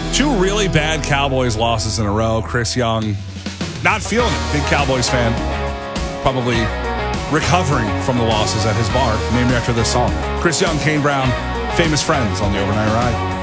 Two really bad Cowboys losses in a row. Chris Young not feeling it. Big Cowboys fan. Probably recovering from the losses at his bar, named after this song. Chris Young, Kane Brown, famous friends on the Overnight Ride.